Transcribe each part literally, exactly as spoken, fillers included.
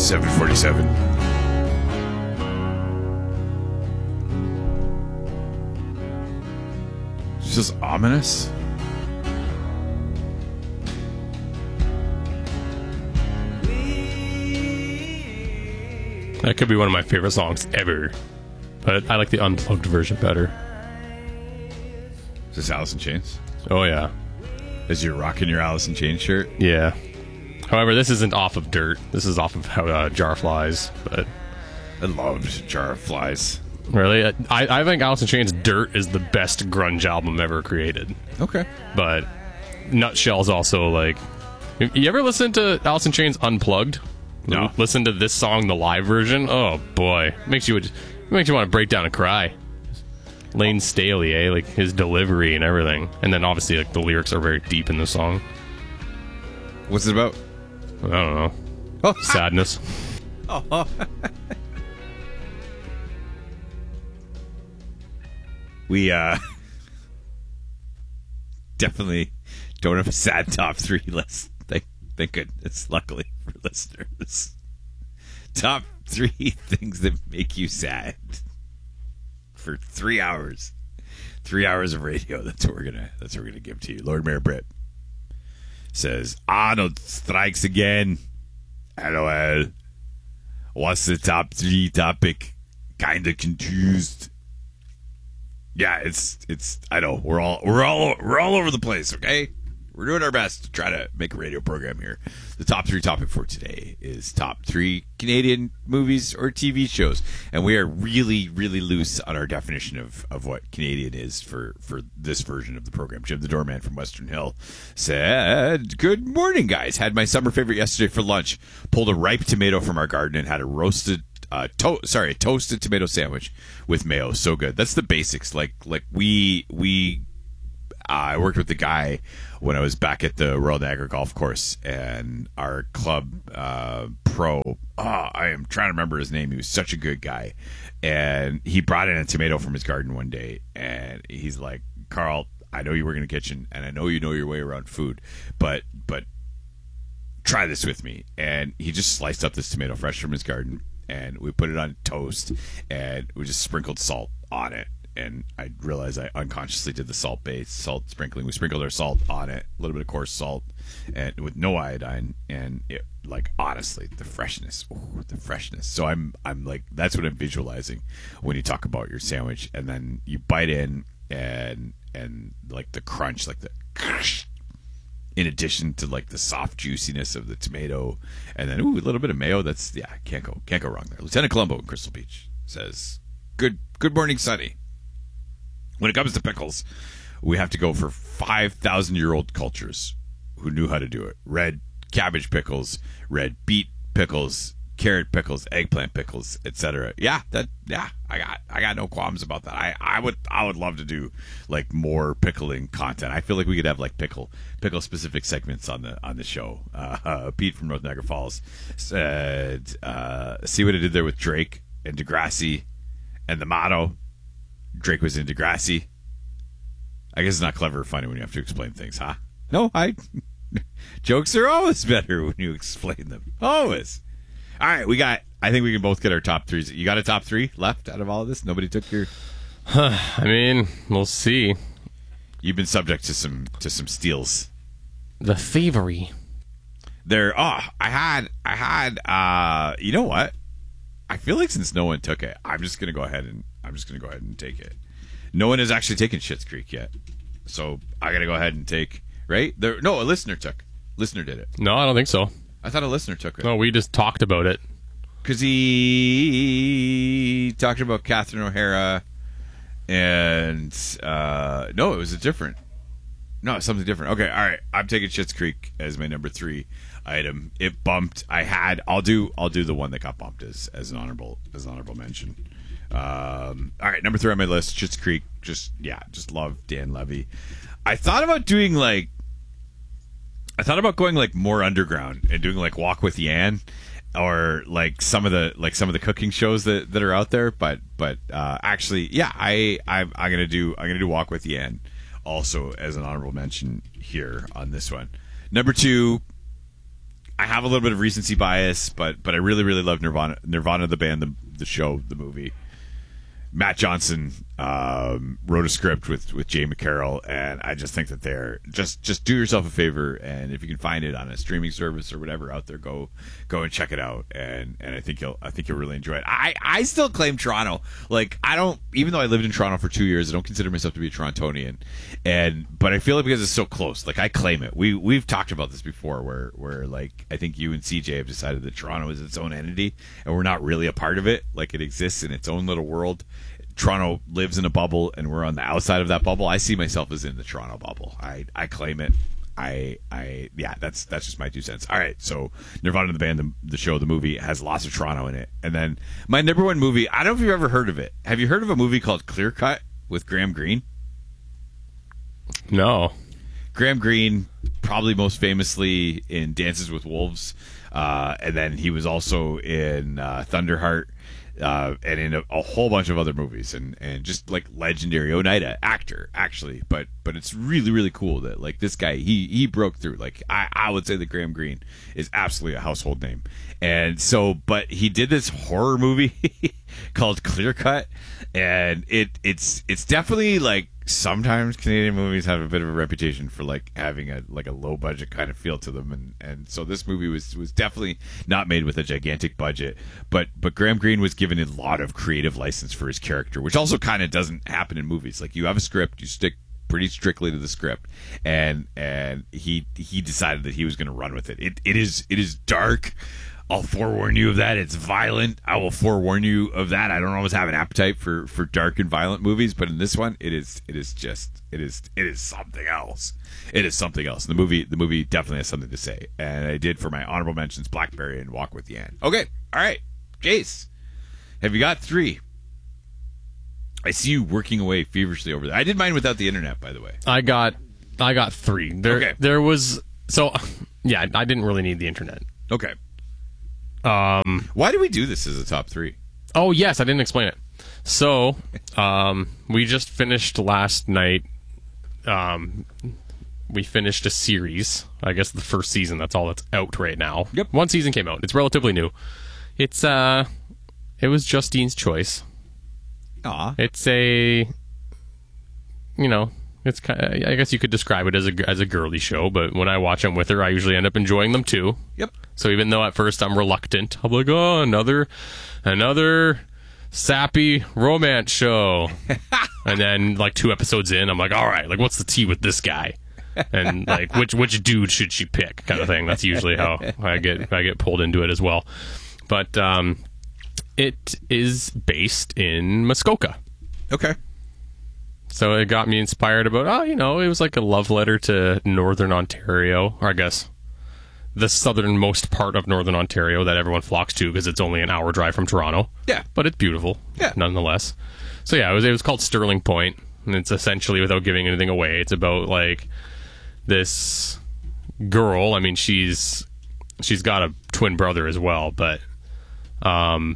seven forty-seven. It's just ominous. That could be one of my favorite songs ever, but I like the unplugged version better. Is this Alice in Chains? Oh yeah, As you're rocking your Alice in Chains shirt? yeah. However, this isn't off of Dirt. This is off of uh, Jar Flies. But I loved Jar of Flies. really, I, I think Alice in Chains' Dirt is the best grunge album ever created. Okay. But Nutshell's also like. You ever listen to Alice in Chains Unplugged? No. Listen to this song, the live version. Oh boy, makes you makes you want to break down and cry. Lane Staley, eh? Like his delivery and everything, and then obviously like the lyrics are very deep in the song. What's it about? I don't know. Oh, Sadness. oh. We uh definitely don't have a sad top three list. Thank, thank goodness, luckily for listeners. Top three things that make you sad for three hours. Three hours of radio. That's what we're gonna. That's what we're gonna give to you. Lord Mayor Britt says Arnold strikes again. LOL. What's the top three topic? Kinda confused. Yeah, it's it's. I know we're all we're all we're all over the place. Okay, we're doing our best to try to make a radio program here. The top three topic for today is top three Canadian movies or T V shows, and we are really really loose on our definition of, of what Canadian is for for this version of the program. Jim the Doorman from Western Hill said, "Good morning, guys. Had my summer favorite yesterday for lunch. Pulled a ripe tomato from our garden and had a roasted." Uh, to- sorry, a toasted tomato sandwich with mayo. So good. That's the basics. Like, like we we. Uh, I worked with the guy when I was back at the Royal Niagara Golf Course, and our club uh, pro. Oh, I am trying to remember his name. He was such a good guy, and he brought in a tomato from his garden one day, and he's like, "Carl, I know you work in the kitchen, and I know you know your way around food, but but try this with me." And he just sliced up this tomato fresh from his garden. And we put it on toast, and we just sprinkled salt on it. And I realized I unconsciously did the salt base, salt sprinkling. We sprinkled our salt on it, a little bit of coarse salt, and with no iodine. And it, like, honestly, the freshness, ooh, the freshness. So I'm, I'm like, that's what I'm visualizing when you talk about your sandwich. And then you bite in, and and like the crunch, like the. In addition to like the soft juiciness of the tomato, and then ooh, a little bit of mayo. That's yeah, can't go can't go wrong there. Lieutenant Colombo in Crystal Beach says, "Good good morning, Sonny. When it comes to pickles, we have to go for five thousand year old cultures who knew how to do it. Red cabbage pickles, red beet pickles, carrot pickles, eggplant pickles, et cetera. Yeah, that yeah, I got I got no qualms about that. I, I would I would love to do like more pickling content. I feel like we could have like pickle pickle specific segments on the on the show. Uh, uh, Pete from North Niagara Falls said, uh, "See what I did there with Drake and Degrassi and the motto. Drake was in Degrassi. I guess it's not clever or funny when you have to explain things, huh? No, I jokes are always better when you explain them. Always." All right, we got. I think we can both get our top threes. You got a top three left out of all of this? Nobody took your. I mean, we'll see. You've been subject to some to some steals. The thievery. There. Oh, I had. I had. Uh, you know what? I feel like since no one took it, I'm just gonna go ahead and I'm just gonna go ahead and take it. No one has actually taken Schitt's Creek yet, so I gotta go ahead and take. Right? There. No, a listener took. Listener did it. No, I don't think so. I thought a listener took it. No, we just talked about it. Because he talked about Catherine O'Hara, and uh, no, it was a different. No, it's something different. Okay, all right. I'm taking Schitt's Creek as my number three item. It bumped. I had. I'll do. I'll do the one that got bumped as as an honorable as an honorable mention. Um, all right, number three on my list. Schitt's Creek. Just yeah, just love Dan Levy. I thought about doing like. I thought about going like more underground and doing like Walk with Yan, or like some of the like some of the cooking shows that, that are out there. But but uh, actually, yeah, I I'm, I'm gonna do I'm gonna do Walk with Yan also as an honorable mention here on this one. Number two, I have a little bit of recency bias, but but I really really love Nirvana, Nirvana the band, the the show, the movie. Matt Johnson um, wrote a script with, with Jay McCarroll, and I just think that they're just just do yourself a favor, and if you can find it on a streaming service or whatever out there, go go and check it out, and and I think you'll I think you'll really enjoy it. I, I still claim Toronto. Like I don't, even though I lived in Toronto for two years, I don't consider myself to be a Torontonian, and but I feel like because it's so close, like I claim it. We we've talked about this before, where where like I think you and C J have decided that Toronto is its own entity, and we're not really a part of it. Like it exists in its own little world. Toronto lives in a bubble, and we're on the outside of that bubble. I see myself as in the Toronto bubble. I, I claim it. I I yeah, that's that's just my two cents. All right, so Nirvana the band, the, the show, the movie has lots of Toronto in it, and then my number one movie. I don't know if you've ever heard of it. Have you heard of a movie called Clear Cut with Graham Greene? No. Graham Greene, probably most famously in Dances with Wolves, uh, and then he was also in uh, Thunderheart. Uh, and in a, a whole bunch of other movies, and, and just like legendary Oneida actor, actually. But but it's really really cool that like this guy he he broke through. Like I, I would say that Graham Greene is absolutely a household name. And so, but he did this horror movie called Clear Cut, and it it's it's definitely like sometimes Canadian movies have a bit of a reputation for like having a like a low budget kind of feel to them, and and so this movie was was definitely not made with a gigantic budget, but but Graham Greene was given a lot of creative license for his character, which also kind of doesn't happen in movies. Like you have a script, you stick pretty strictly to the script, and and he he decided that he was going to run with it. It it is it is dark. I'll forewarn you of that. It's violent. I will forewarn you of that. I don't always have an appetite for, for dark and violent movies, but in this one, it is it is just it is it is something else. It is something else. The movie the movie definitely has something to say, and I did for my honorable mentions Blackberry and Walk with the Ant. Okay, all right, Jace, have you got three? I see you working away feverishly over there. I did mine without the internet, by the way. I got I got three. There Okay. there was so yeah. I didn't really need the internet. Okay. Um, Why do we do this as a top three? Oh, yes, I didn't explain it. So, um, we just finished last night. Um, we finished a series. I guess the first season. That's all that's out right now. Yep. One season came out. It's relatively new. It's uh, it was Justine's Choice. Aw. It's a, you know, it's kind of, I guess you could describe it as a as a girly show. But when I watch them with her, I usually end up enjoying them too. Yep. So even though at first I'm reluctant, I'm like, oh, another, another sappy romance show. And then like two episodes in, I'm like, all right, like what's the tea with this guy? And like which which dude should she pick, kind of thing. That's usually how I get I get pulled into it as well. But um, it is based in Muskoka. Okay. So it got me inspired about, oh, you know, it was like a love letter to Northern Ontario, or I guess the southernmost part of Northern Ontario that everyone flocks to because it's only an hour drive from Toronto. Yeah. But it's beautiful. Yeah. Nonetheless. So yeah, it was it was called Sterling Point, and it's essentially, without giving anything away, it's about like this girl. I mean, she's she's got a twin brother as well, but um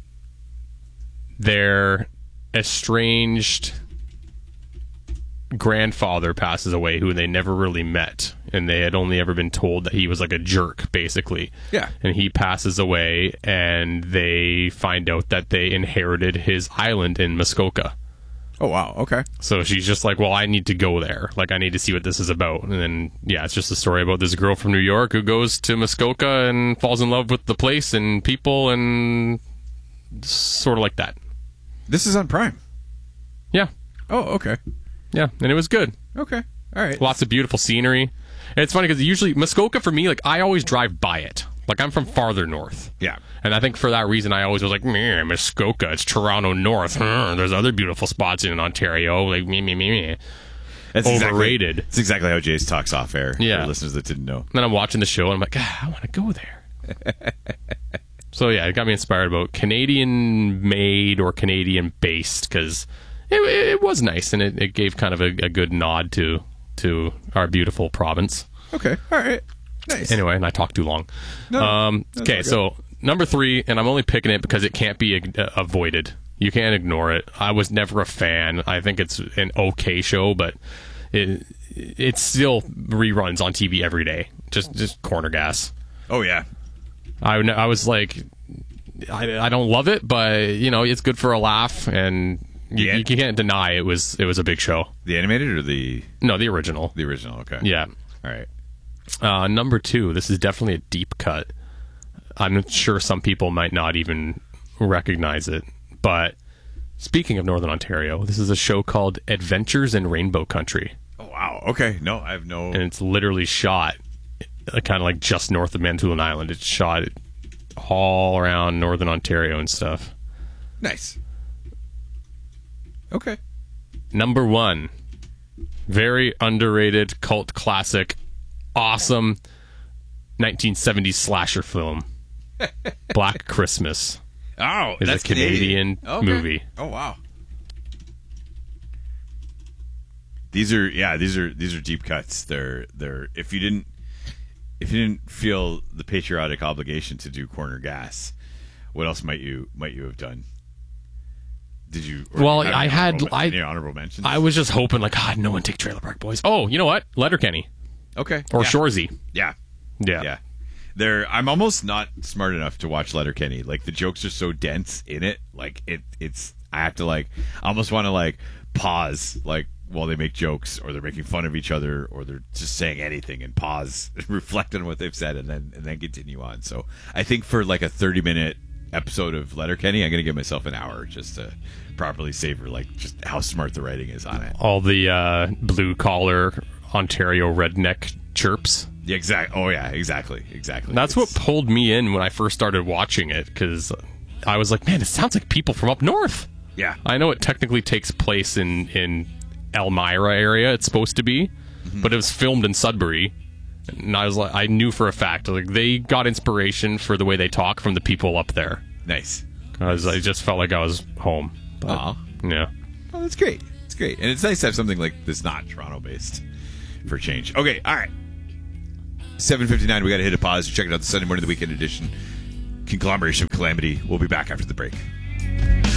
their estranged grandfather passes away, who they never really met, and they had only ever been told that he was like a jerk, basically. Yeah. And he passes away, and they find out that they inherited his island in Muskoka. Oh, wow. Okay. So she's just like, well, I need to go there. Like, I need to see what this is about. And then, yeah, it's just a story about this girl from New York who goes to Muskoka and falls in love with the place and people, and sort of like that. This is on Prime. Yeah. Oh, okay. Yeah, and it was good. Okay. All right. Lots of beautiful scenery. And it's funny because usually Muskoka, for me, like, I always drive by it. Like, I'm from farther north. Yeah. And I think for that reason, I always was like, meh, Muskoka, it's Toronto North. Hmm, there's other beautiful spots in Ontario. Like, me, me, me, me. That's Overrated. Exactly, that's exactly how Jace talks off air. Yeah. For listeners that didn't know. And then I'm watching the show, and I'm like, ah, I want to go there. So, yeah, it got me inspired about Canadian-made or Canadian-based, because it, it was nice, and it, it gave kind of a, a good nod to to our beautiful province. Okay. All right. Nice. Anyway, and I talked too long. No, um, that's okay, all good. so number three, and I'm only picking it because it can't be uh, avoided. You can't ignore it. I was never a fan. I think it's an okay show, but it it still reruns on T V every day. Just just corner gas. Oh yeah. I I was like, I, I don't love it, but you know, it's good for a laugh, and you, Yeah. you can't deny it was it was a big show. The animated or the No, the original. the original? Okay. Yeah. All right. Uh, number two. This is definitely a deep cut. I'm sure some people might not even recognize it, but speaking of Northern Ontario, this is a show called Adventures in Rainbow Country, Oh wow. Okay. No, I have no. and it's literally shot uh, kind of like just north of Manitoulin Island. It's shot all around Northern Ontario and stuff. Nice. Okay. Number one, very underrated cult classic, awesome nineteen seventies slasher film, Black Christmas. Oh, Is that's a Canadian Okay. movie. Oh wow. These are yeah, these are these are deep cuts. They're they're if you didn't if you didn't feel the patriotic obligation to do Corner Gas, what else might you might you have done? Did you? or Well, do you have I any had- honorable- I- any honorable mentions. I was just hoping, like, God, no one take Trailer Park Boys. Oh, you know what? Letterkenny okay or yeah. Shoresy. Yeah, Yeah. yeah. They're I'm almost not smart enough to watch Letterkenny. Like the jokes are so dense in it. Like it it's I have to like I almost want to like pause like while they make jokes or they're making fun of each other or they're just saying anything and pause and reflect on what they've said and then and then continue on. So I think for like a thirty minute episode of Letterkenny, I'm gonna give myself an hour just to properly savor like just how smart the writing is on it. All the uh, blue collar Ontario redneck chirps. Yeah, exact. Oh yeah, exactly, exactly. That's It's- what pulled me in when I first started watching it, because I was like, man, it sounds like people from up north. Yeah, I know it technically takes place in, in Elmira area, it's supposed to be, Mm-hmm. but it was filmed in Sudbury. And I was like, I knew for a fact, like, they got inspiration for the way they talk from the people up there. nice. Because I just felt like I was home. But, Aw. yeah. Oh, that's great. It's great. And it's nice to have something like this not Toronto based for change. Okay, all right. seven fifty-nine, we got to hit a pause. Check it out the Sunday morning, the weekend edition. Conglomeration of Calamity. We'll be back after the break.